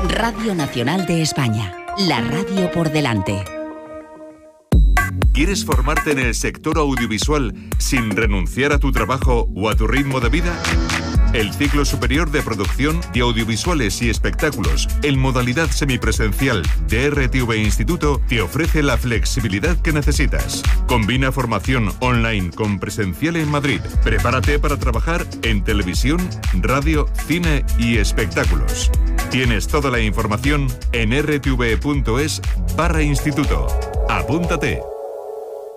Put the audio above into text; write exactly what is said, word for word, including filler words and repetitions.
Radio Nacional de España. La radio por delante. ¿Quieres formarte en el sector audiovisual sin renunciar a tu trabajo o a tu ritmo de vida? El ciclo superior de producción de audiovisuales y espectáculos en modalidad semipresencial de R T V Instituto te ofrece la flexibilidad que necesitas. Combina formación online con presencial en Madrid. Prepárate para trabajar en televisión, radio, cine y espectáculos. Tienes toda la información en r t v punto es barra instituto. Apúntate.